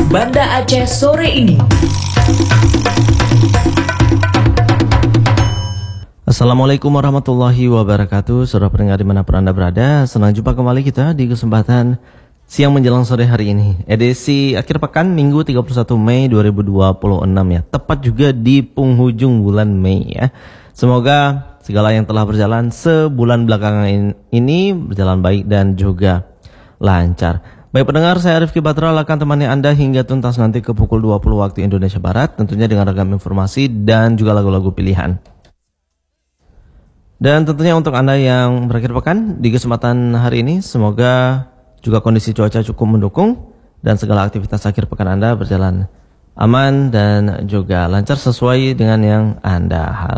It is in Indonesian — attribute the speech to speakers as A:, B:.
A: Banda Aceh sore ini.
B: Assalamualaikum warahmatullahi wabarakatuh. Saudara pendengar dimanapun Anda berada, senang jumpa kembali kita di kesempatan siang menjelang sore hari ini, edisi akhir pekan Minggu 31 Mei 2026 ya, tepat juga di penghujung bulan Mei ya. Semoga segala yang telah berjalan sebulan belakangan ini berjalan baik dan juga lancar. Baik pendengar, saya Rifki Batra akan temani Anda hingga tuntas nanti ke pukul 20 waktu Indonesia Barat, tentunya dengan ragam informasi dan juga lagu-lagu pilihan. Dan tentunya untuk Anda yang berakhir pekan di kesempatan hari ini, semoga juga kondisi cuaca cukup mendukung dan segala aktivitas akhir pekan Anda berjalan aman dan juga lancar sesuai dengan yang Anda